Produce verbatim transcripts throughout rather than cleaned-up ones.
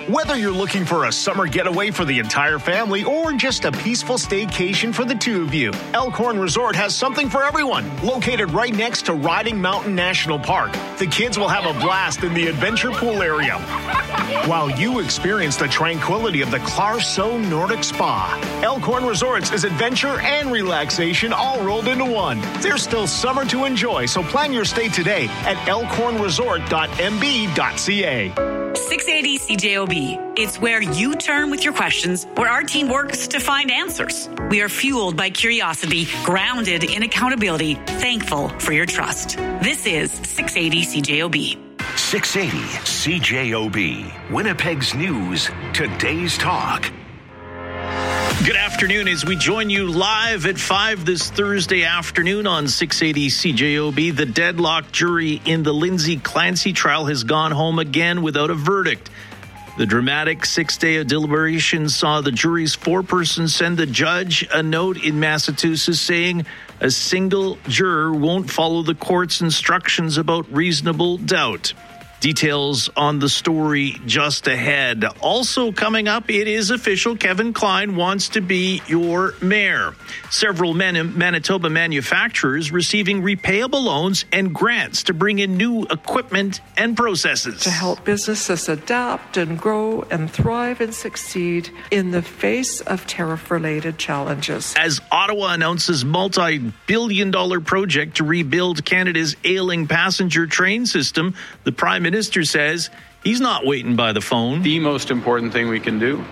Whether you're looking for a summer getaway for the entire family or just a peaceful staycation for the two of you, Elkhorn Resort has something for everyone. Located right next to Riding Mountain National Park, the kids will have a blast in the adventure pool area, while you experience the tranquility of the Clarso Nordic Spa. Elkhorn Resorts is adventure and relaxation all rolled into one. There's still summer to enjoy, so plan your stay today at elkhorn resort dot m b dot c a. six eighty C J O B. It's where you turn with your questions, where our team works to find answers. We are fueled by curiosity, grounded in accountability, thankful for your trust. This is six eighty C J O B. six eighty C J O B. Winnipeg's News, today's talk. Good afternoon as we join you live at five this Thursday afternoon on six eighty C J O B. The deadlock jury in the Lindsay Clancy trial has gone home again without a verdict. The dramatic six-day deliberation saw the jury's four-person send the judge a note in Massachusetts saying a single juror won't follow the court's instructions about reasonable doubt. Details on the story just ahead. Also coming up, it is official. Kevin Klein wants to be your mayor. Several Man- Manitoba manufacturers receiving repayable loans and grants to bring in new equipment and processes. To help businesses adapt and grow and thrive and succeed in the face of tariff-related challenges. As Ottawa announces multi-billion dollar project to rebuild Canada's ailing passenger train system, the Prime Minister Minister says he's not waiting by the phone. The most important thing we can do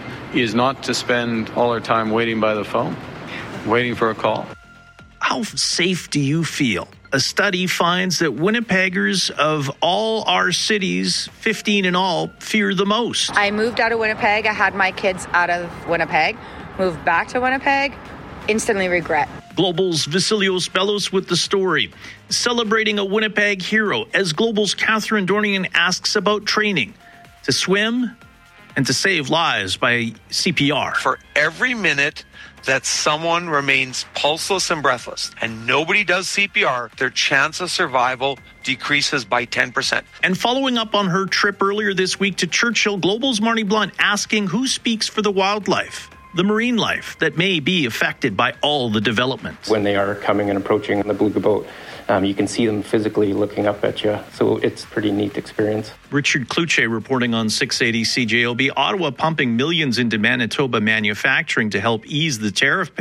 is not to spend all our time waiting by the phone, waiting for a call. How safe do you feel? A study finds that Winnipeggers of all our cities, fifteen in all, fear the most. I moved out of Winnipeg. I had my kids out of Winnipeg, moved back to Winnipeg, instantly regret. Global's Vasilios Bellos with the story. Celebrating a Winnipeg hero as Global's Catherine Dornian asks about training to swim and to save lives by C P R. For every minute that someone remains pulseless and breathless and nobody does C P R, their chance of survival decreases by ten percent. And following up on her trip earlier this week to Churchill, Global's Marnie Blunt asking who speaks for the wildlife, the marine life that may be affected by all the development. When they are coming and approaching the beluga boat, um, you can see them physically looking up at you. So it's a pretty neat experience. Richard Kluche reporting on six eighty C J O B. Ottawa pumping millions into Manitoba manufacturing to help ease the tariff